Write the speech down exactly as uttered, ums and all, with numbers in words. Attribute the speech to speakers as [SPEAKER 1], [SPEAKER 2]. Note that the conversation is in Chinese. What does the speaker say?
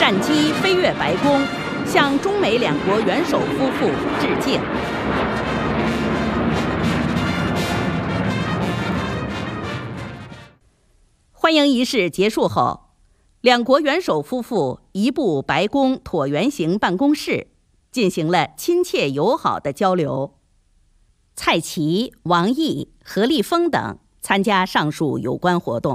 [SPEAKER 1] 战机飞越白宫，向中美两国元首夫妇致敬。欢迎仪式结束后，两国元首夫妇移步白宫椭圆形办公室，进行了亲切友好的交流。蔡奇、王毅、何立峰等参加上述有关活动。